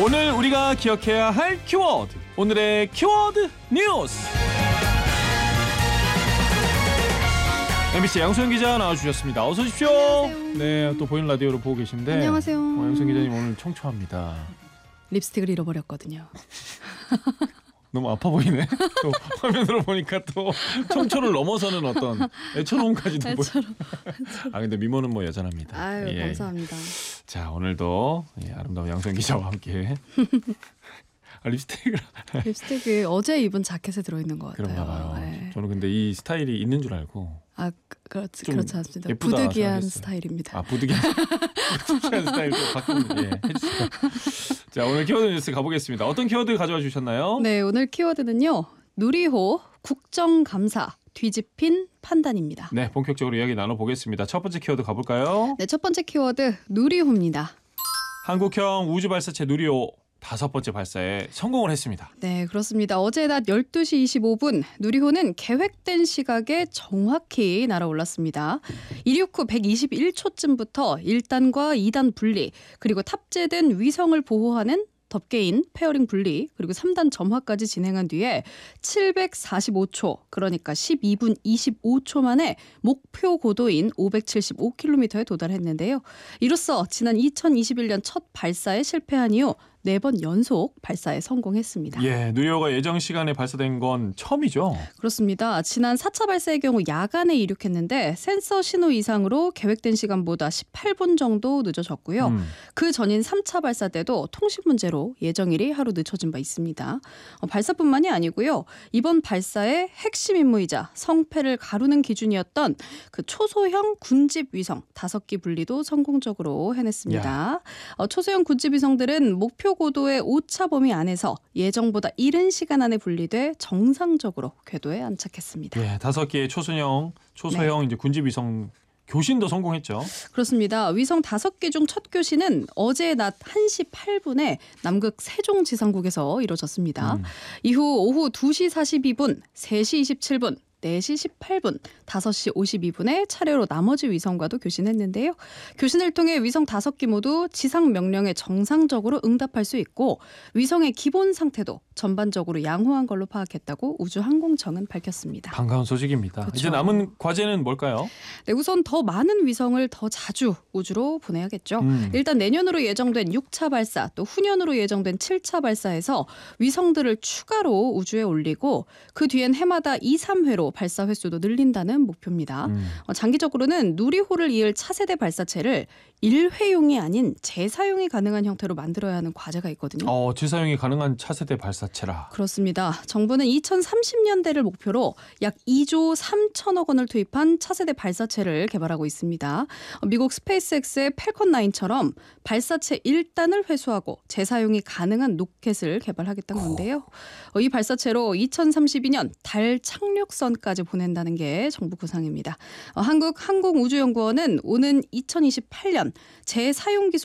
오늘 우리가 기억해야 할 키워드, 오늘의 키워드 뉴스. MBC 양소영 기자 나와주셨습니다. 어서 오십시오. 안녕하세요. 네, 또 보이는 라디오로 보고 계신데. 안녕하세요. 양소영 기자님 오늘 청초합니다. 립스틱을 잃어버렸거든요. 너무 아파 보이네. 또 화면으로 보니까 또 청초를 넘어서는 어떤 애처로움까지도 보여. 아 근데 미모는 뭐 여전합니다. 아유 예. 감사합니다. 자 오늘도 아름다운 양소영 기자와 함께 립스틱이 어제 입은 자켓에 들어있는 것 같아요. 그런가 봐요. 네. 저는 근데 이 스타일이 있는 줄 알고. 그렇지 않습니다. 예쁘다 부득이한 생각했어요. 스타일입니다. 아 부득이한 스타일도 가끔 해주세요. 자 오늘 키워드 뉴스 가보겠습니다. 어떤 키워드 가져와 주셨나요? 네, 오늘 키워드는요. 누리호 국정감사 뒤집힌 판단입니다. 네, 본격적으로 이야기 나눠보겠습니다. 첫 번째 키워드 가볼까요? 네, 첫 번째 키워드 누리호입니다. 한국형 우주발사체 누리호 5번째 발사에 성공을 했습니다. 네, 그렇습니다. 어제 낮 12시 25분 누리호는 계획된 시각에 정확히 날아올랐습니다. 이륙 후 121초쯤부터 1단과 2단 분리, 그리고 탑재된 위성을 보호하는 덮개인 페어링 분리, 그리고 3단 점화까지 진행한 뒤에 745초, 그러니까 12분 25초 만에 목표 고도인 575km에 도달했는데요. 이로써 지난 2021년 첫 발사에 실패한 이후 4번 연속 발사에 성공했습니다. 예, 누리호가 예정 시간에 발사된 건 처음이죠? 그렇습니다. 지난 4차 발사의 경우 야간에 이륙했는데 센서 신호 이상으로 계획된 시간보다 18분 정도 늦어졌고요. 그 전인 3차 발사 때도 통신 문제로 예정일이 하루 늦춰진 바 있습니다. 발사뿐만이 아니고요. 이번 발사의 핵심 임무이자 성패를 가르는 기준이었던 그 초소형 군집 위성 5기 분리도 성공적으로 해냈습니다. 초소형 군집 위성들은 목표 고도의 오차 범위 안에서 예정보다 이른 시간 안에 분리돼 정상적으로 궤도에 안착했습니다. 예, 5개의 초소형 이제 군집 위성 교신도 성공했죠. 그렇습니다. 위성 5개 중 첫 교신은 어제 낮 1시 8분에 남극 세종 지상국에서 이루어졌습니다. 이후 오후 2시 42분, 3시 27분, 4시 18분, 5시 52분에 차례로 나머지 위성과도 교신했는데요. 교신을 통해 위성 5기 모두 지상 명령에 정상적으로 응답할 수 있고 위성의 기본 상태도 전반적으로 양호한 걸로 파악했다고 우주항공청은 밝혔습니다. 반가운 소식입니다. 그렇죠. 이제 남은 과제는 뭘까요? 네, 우선 더 많은 위성을 더 자주 우주로 보내야겠죠. 일단 내년으로 예정된 6차 발사, 또 후년으로 예정된 7차 발사에서 위성들을 추가로 우주에 올리고 그 뒤엔 해마다 2, 3회로 발사 횟수도 늘린다는 목표입니다. 장기적으로는 누리호를 이을 차세대 발사체를 일회용이 아닌 재사용이 가능한 형태로 만들어야 하는 과제가 있거든요. 재사용이 가능한 차세대 발사체라. 그렇습니다. 정부는 2030년대를 목표로 약 2조 3천억 원을 투입한 차세대 발사체를 개발하고 있습니다. 미국 스페이스X의 팰컨9처럼 발사체 1단을 회수하고 재사용이 가능한 로켓을 개발하겠다는 건데요. 이 발사체로 2032년 달 착륙선까지 보낸다는 게 정부 구상입니다. 한국항공우주연구원은 오는 2028년 재사용 기술